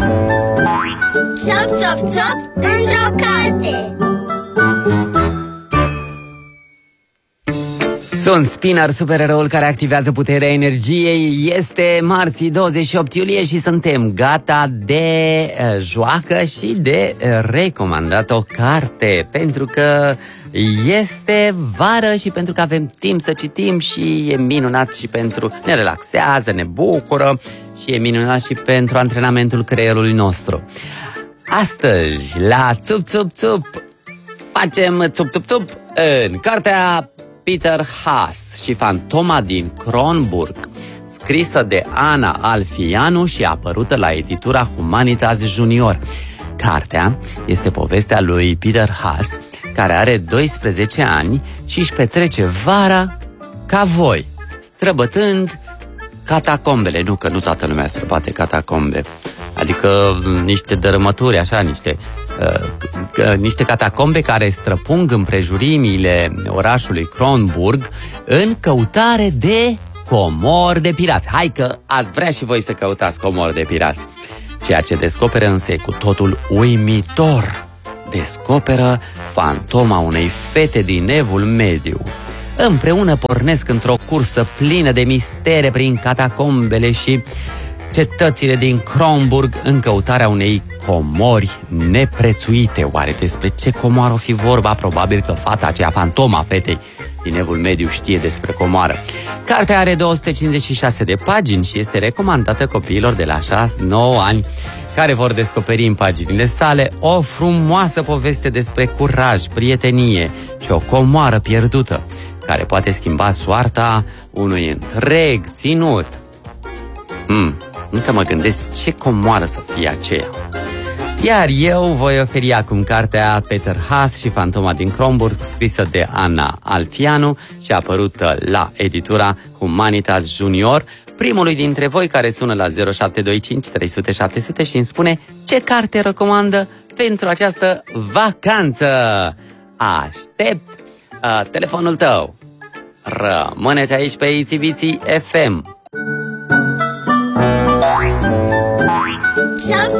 Țop, țop, țop, într-o carte. Sunt Spinner, supereroul care activează puterea energiei. Este marți 28 iulie și suntem gata de joacă și de recomandat o carte. Pentru că este vară și pentru că avem timp să citim și e minunat și pentru... ne relaxează, ne bucură și e minunat și pentru antrenamentul creierului nostru. Astăzi, la Țup, Țup, Țup, facem Țup, Țup, Țup în cartea Peter Haas și Fantoma din Kronborg, scrisă de Ana Alfianu și apărută la editura Humanitas Junior. Cartea este povestea lui Peter Haas, care are 12 ani și își petrece vara ca voi, străbătând catacombele. Nu că nu toată lumea străbate catacombe, adică niște dărâmături, așa, niște catacombe care străpung împrejurimile orașului Kronborg în căutare de comori de pirați. Hai că ați vrea și voi să căutați comori de pirați. Ceea ce descoperă însă e cu totul uimitor. Descoperă fantoma unei fete din Evul Mediu. Împreună pornesc într-o cursă plină de mistere prin catacombele și cetățile din Kronborg în căutarea unei comori neprețuite. Oare despre ce comoară o fi vorba? Probabil că fata aceea, fantoma fetei din Evul Mediu, știe despre comoară. Cartea are 256 de pagini și este recomandată copiilor de la 6-9 ani, care vor descoperi în paginile sale o frumoasă poveste despre curaj, prietenie și o comoară pierdută, care poate schimba soarta unui întreg ținut. Încă mă gândesc ce comoară să fie aceea. Iar eu voi oferi acum cartea Peter Haas și Fantoma din Kronborg, scrisă de Ana Alfianu și apărută la editura Humanitas Junior, primului dintre voi care sună la 0725 300 700 și îmi spune ce carte recomandă pentru această vacanță. Aștept telefonul tău. Rămâneți aici pe Itiviții FM. Țop,